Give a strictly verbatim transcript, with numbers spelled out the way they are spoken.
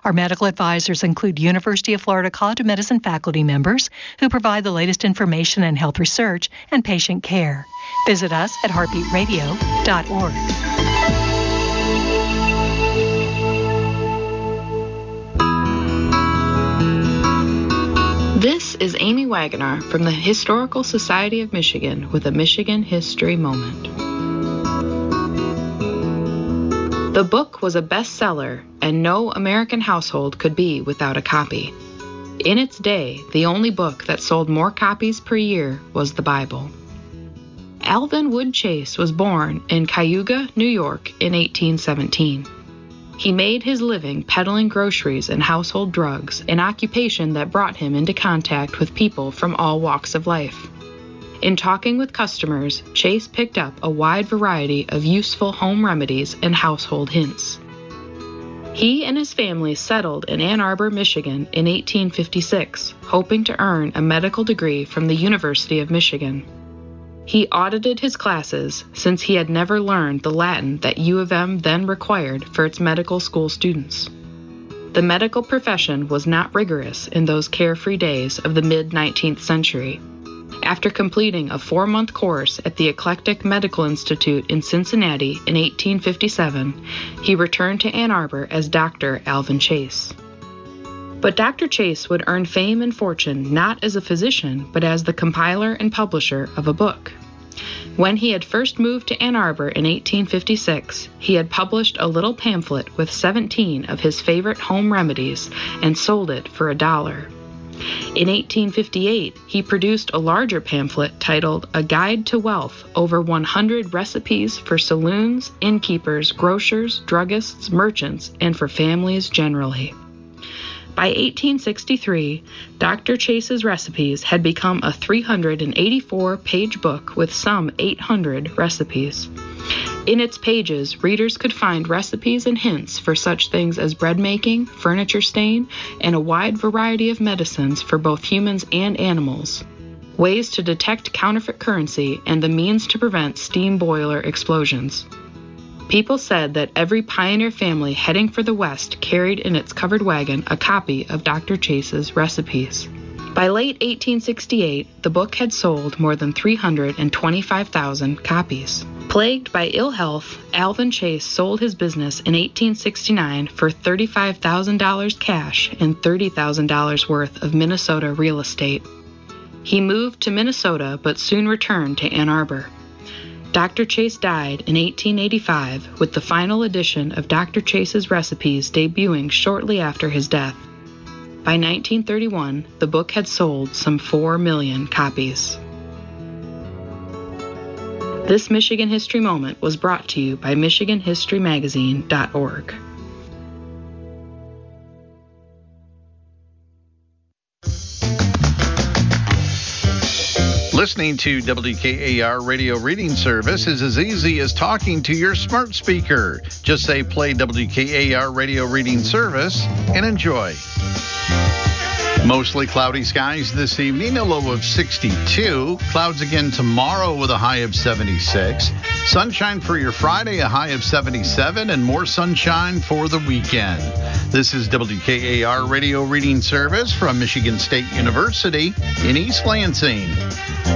Our medical advisors include University of Florida College of Medicine faculty members who provide the latest information in health research and patient care. Visit us at heartbeat radio dot org. This is Amy Wagoner from the Historical Society of Michigan with a Michigan History Moment. The book was a bestseller, and no American household could be without a copy. In its day, the only book that sold more copies per year was the Bible. Alvin Wood Chase was born in Cayuga, New York in eighteen seventeen. He made his living peddling groceries and household drugs, an occupation that brought him into contact with people from all walks of life. In talking with customers, Chase picked up a wide variety of useful home remedies and household hints. He and his family settled in Ann Arbor, Michigan in eighteen fifty-six, hoping to earn a medical degree from the University of Michigan. He audited his classes since he had never learned the Latin that U of M then required for its medical school students. The medical profession was not rigorous in those carefree days of the mid-nineteenth century. After completing a four-month course at the Eclectic Medical Institute in Cincinnati in eighteen fifty-seven, he returned to Ann Arbor as Doctor Alvin Chase. But Doctor Chase would earn fame and fortune not as a physician, but as the compiler and publisher of a book. When he had first moved to Ann Arbor in eighteen fifty-six, he had published a little pamphlet with seventeen of his favorite home remedies and sold it for a dollar. In eighteen fifty-eight, he produced a larger pamphlet titled A Guide to Wealth, over one hundred recipes for saloons, innkeepers, grocers, druggists, merchants, and for families generally. By eighteen sixty-three, Doctor Chase's recipes had become a three hundred eighty-four page book with some eight hundred recipes. In its pages, readers could find recipes and hints for such things as bread making, furniture stain, and a wide variety of medicines for both humans and animals, ways to detect counterfeit currency, and the means to prevent steam boiler explosions. People said that every pioneer family heading for the West carried in its covered wagon a copy of Doctor Chase's recipes. By late eighteen sixty-eight, the book had sold more than three hundred twenty-five thousand copies. Plagued by ill health, Alvin Chase sold his business in eighteen sixty-nine for thirty-five thousand dollars cash and thirty thousand dollars worth of Minnesota real estate. He moved to Minnesota but soon returned to Ann Arbor. Doctor Chase died in eighteen eighty-five, with the final edition of Doctor Chase's recipes debuting shortly after his death. By nineteen thirty-one, the book had sold some four million copies. This Michigan History Moment was brought to you by Michigan History Magazine dot org. Listening to W K A R Radio Reading Service is as easy as talking to your smart speaker. Just say play W K A R Radio Reading Service and enjoy. Mostly cloudy skies this evening, a low of sixty-two. Clouds again tomorrow with a high of seventy-six. Sunshine for your Friday, a high of seventy-seven, and more sunshine for the weekend. This is W K A R Radio Reading Service from Michigan State University in East Lansing.